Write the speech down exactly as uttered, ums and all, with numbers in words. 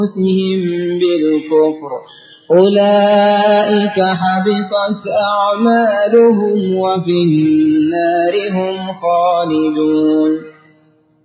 أنفسهم بالكفر أولئك حبطت أعمالهم وفي النار هم خالدون